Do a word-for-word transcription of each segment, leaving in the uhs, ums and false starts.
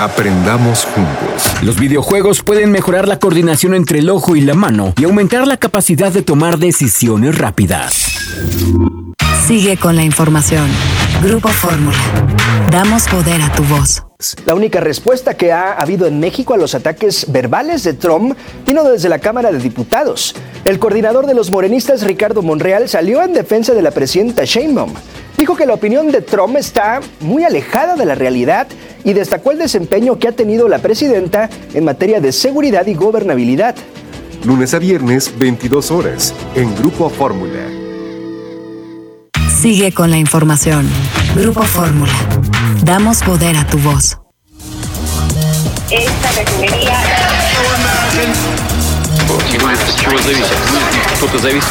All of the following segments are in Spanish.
Aprendamos juntos. Los videojuegos pueden mejorar la coordinación entre el ojo y la mano y aumentar la capacidad de tomar decisiones rápidas. Sigue con la información. Grupo Fórmula. Damos poder a tu voz. La única respuesta que ha habido en México a los ataques verbales de Trump vino desde la Cámara de Diputados. El coordinador de los morenistas, Ricardo Monreal, salió en defensa de la presidenta Sheinbaum. Dijo que la opinión de Trump está muy alejada de la realidad y destacó el desempeño que ha tenido la presidenta en materia de seguridad y gobernabilidad. Lunes a viernes, veintidós horas, en Grupo Fórmula. Sigue con la información. Grupo Fórmula. Damos poder a tu voz. Esta refinería... Чего зависит? Что-то зависит.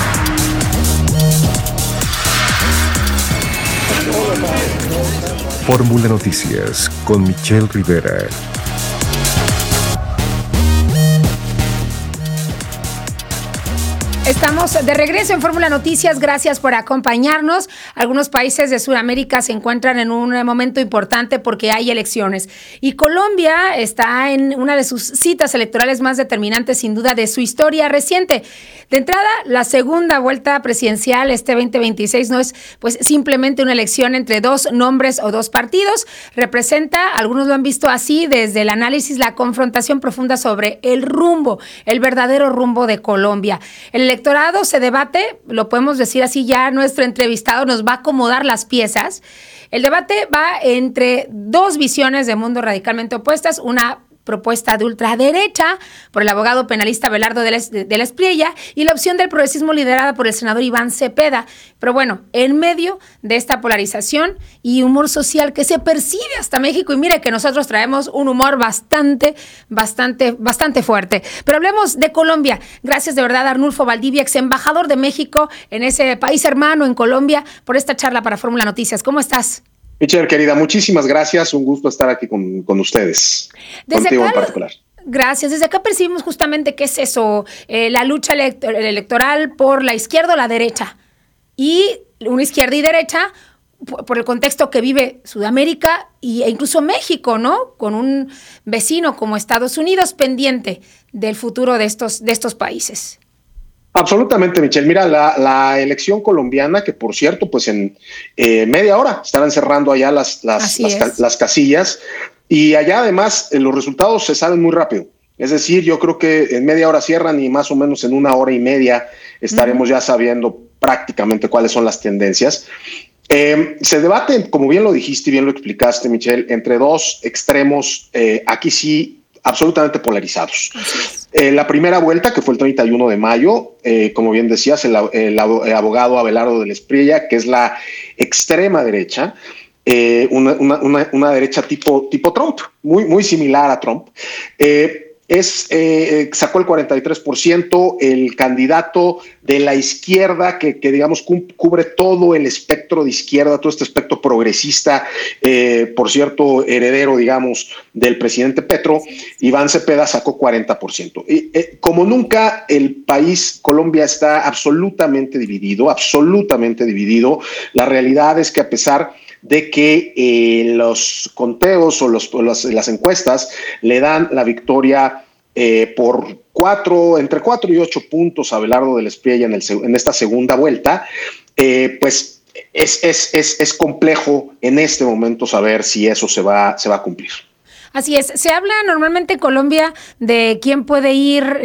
Fórmula Noticias con Michelle Rivera. Estamos de regreso en Fórmula Noticias, gracias por acompañarnos. Algunos países de Sudamérica se encuentran en un momento importante porque hay elecciones y Colombia está en una de sus citas electorales más determinantes sin duda de su historia reciente. De entrada, la segunda vuelta presidencial este veinte veintiséis no es pues simplemente una elección entre dos nombres o dos partidos, representa, algunos lo han visto así, desde el análisis, la confrontación profunda sobre el rumbo, el verdadero rumbo de Colombia. El electorado se debate, lo podemos decir así, ya nuestro entrevistado nos va a acomodar las piezas. El debate va entre dos visiones de mundo radicalmente opuestas, una propuesta de ultraderecha por el abogado penalista Abelardo de la, de la Espriella y la opción del progresismo liderada por el senador Iván Cepeda. Pero bueno, en medio de esta polarización y humor social que se percibe hasta México, y mire que nosotros traemos un humor bastante, bastante, bastante fuerte. Pero hablemos de Colombia. Gracias de verdad a Arnulfo Valdivia, ex embajador de México en ese país hermano, en Colombia, por esta charla para Fórmula Noticias. ¿Cómo estás? Michelle, querida, muchísimas gracias. Un gusto estar aquí con, con ustedes, Desde contigo acá, en particular. Gracias. Desde acá percibimos justamente qué es eso, eh, la lucha elector- electoral por la izquierda o la derecha. Y una izquierda y derecha por, por el contexto que vive Sudamérica y, e incluso México, ¿no? Con un vecino como Estados Unidos pendiente del futuro de estos, de estos países. Absolutamente, Michelle. Mira, la, la elección colombiana, que por cierto, pues en eh, media hora estarán cerrando allá las, las, las, las casillas, y allá además eh, los resultados se saben muy rápido. Es decir, yo creo que en media hora cierran y más o menos en una hora y media estaremos uh-huh. ya sabiendo prácticamente cuáles son las tendencias. Eh, se debate, como bien lo dijiste y bien lo explicaste, Michelle, entre dos extremos, eh, aquí sí, absolutamente polarizados. Eh, la primera vuelta, que fue el treinta y uno de mayo, eh, como bien decías, el, el, el abogado Abelardo de la Espriella, que es la extrema derecha, eh, una, una, una, una derecha tipo, tipo Trump, muy, muy similar a Trump, eh, es, eh, sacó el cuarenta y tres por ciento, el candidato de la izquierda que, que digamos cubre todo el espectro de izquierda, todo este espectro progresista, eh, por cierto, heredero, digamos, del presidente Petro, Iván Cepeda sacó cuarenta por ciento. Y, eh, como nunca, el país, Colombia, está absolutamente dividido, absolutamente dividido. La realidad es que a pesar de que eh, los conteos o, los, o las, las encuestas le dan la victoria eh, por cuatro, entre cuatro y ocho puntos a Abelardo de la Espriella en, el, en esta segunda vuelta, eh, pues es, es, es, es complejo en este momento saber si eso se va, se va a cumplir. Así es, se habla normalmente en Colombia de quién puede ir